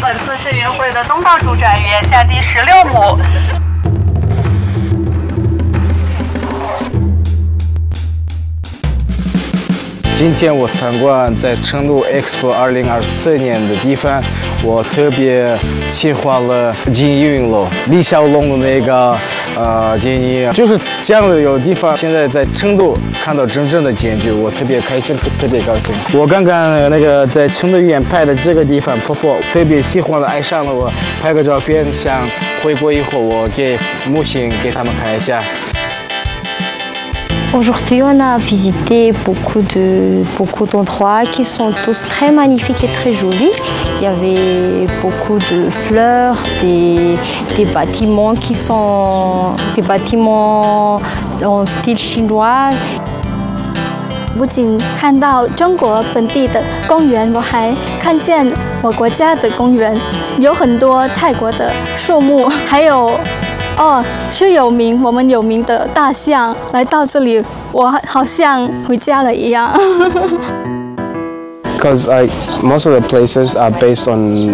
本次世运会的东道主展员下第16幕。 今天我参观在成都 Expo 2024年的地方，我特别喜欢了金运楼李小龙的那个电影，就是这样的有地方。现在在成都看到真正的建筑，我特别开心，特别高兴。我刚刚那个在成都医院拍的这个地方，婆婆特别喜欢的，爱上了我，拍个照片，想回国以后我给母亲给他们看一下。 Aujourd'hui, on a visité beaucoup d'endroits qui sont tous très magnifiques et très jolis. Il y avait beaucoup de fleurs, des bâtiments qui sont des bâtiments en style chinois. 不仅看到中国本地的公园，我还看见我国家的公园，有很多泰国的树木，还有是我们有名的大象。来到这里，我好像回家了一样。 Because most of the places are based on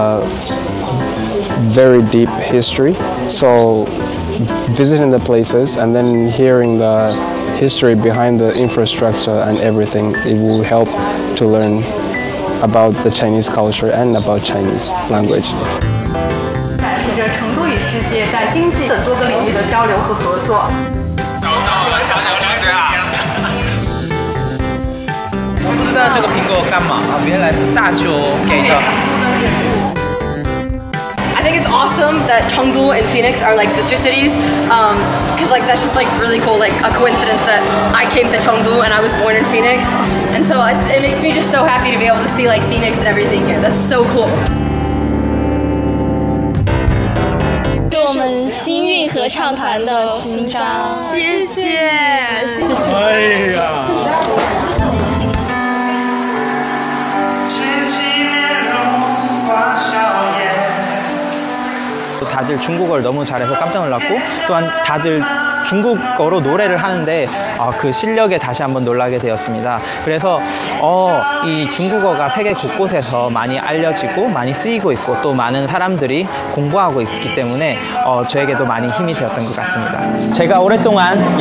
very deep history, so visiting the places and then hearing the history behind the infrastructure and everything, it will help to learn about the Chinese culture and about Chinese language. 展示着成都与世界在经济等多个领域的交流和合作。 我不知道这个苹果干嘛啊？原来是炸球给的。 I think it's awesome that Chengdu and Phoenix are like sister cities, because like that's just like really cool, like a coincidence that I came to Chengdu and I was born in Phoenix, and so it makes me just so happy to be able to see like Phoenix and everything here. That's so cool. 我们新运合唱团的勋章， 谢谢。 哎呀！ 다들 중국어를 너무 잘해서 깜짝 놀랐고 또한 다들 중국어로 노래를 하는데 그 실력에 다시 한번 놀라게 되었습니다. 그래서 이 중국어가 세계 곳곳에서 많이 알려지고 많이 쓰이고 있고 또 많은 사람들이 공부하고 있기 때문에 저에게도 많이 힘이 되었던 것 같습니다. 제가 오랫동안